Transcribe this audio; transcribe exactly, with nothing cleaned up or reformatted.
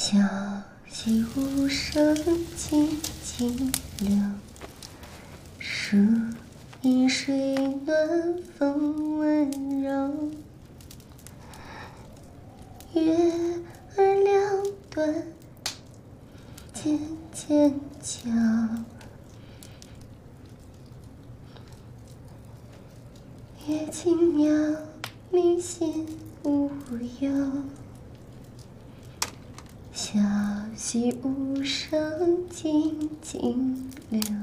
小溪无声静静流，树阴水暖风温柔。月儿两端渐渐悄，月轻鸟鸣心无忧。小溪无声静静流。